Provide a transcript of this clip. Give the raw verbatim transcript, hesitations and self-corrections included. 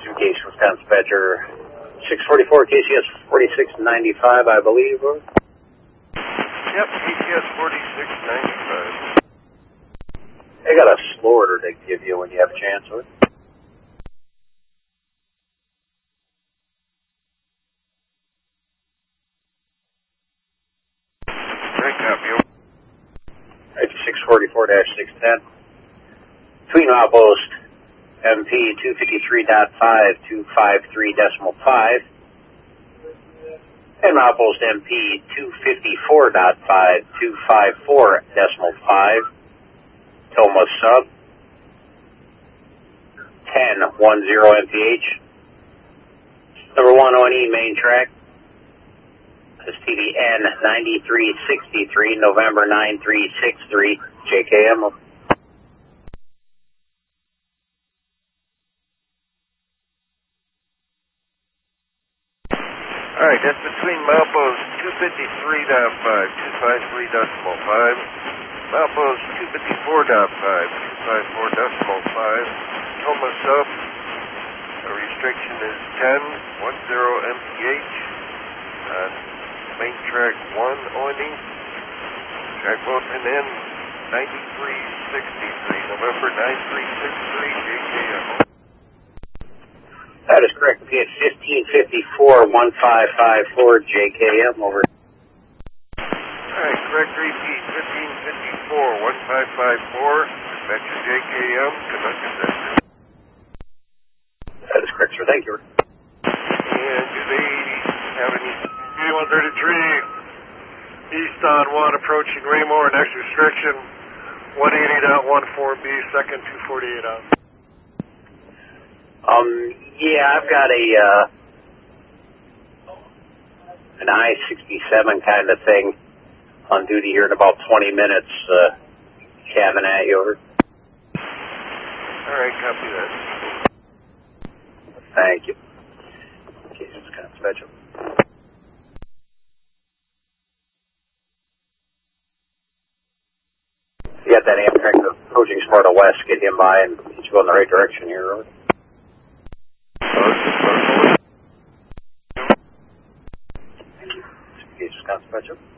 Case Wisconsin Badger six forty-four, K C S forty-six ninety-five, I believe. Or? Yep, K C S forty-six ninety-five. They got a slow order to give you when you have a chance, or? Great copy. Right, six forty-four six ten. Between outpost M P two fifty-three point five two five three decimal five and outpost M P two fifty-four point five two five four decimal five. Toma sub ten ten M P H. Number one O N E main track. S T D N ninety-three sixty-three, November nine three six three, J K M. Alright, that's between milepost two fifty-three point five two five three decimal five, milepost two fifty-four point five two five four decimal five, Toma sub, the restriction is ten ten M P H, uh, main track one O N E, track open in ninety-three sixty-three, November nine three six three, J K M. That is correct. P at fifteen fifty-four one five five four, J K M, over. Alright, correct repeat, fifteen fifty-four one five five four, dispatcher J K M, conductor center. That is correct, sir. Thank you. And do they have any... E one thirty-three, east on one, approaching Raymore, next restriction, one eighty point fourteen B, second two forty-eight out. Um, yeah, I've got a, uh, an I sixty-seven kind of thing on duty here in about twenty minutes, uh, cabin at you, over. Alright, copy that. Thank you. Okay, it's kind of special. You got that Amtrak approaching Sparta West, get him by and get you in the right direction here, over. Thank you. Wisconsin Badger.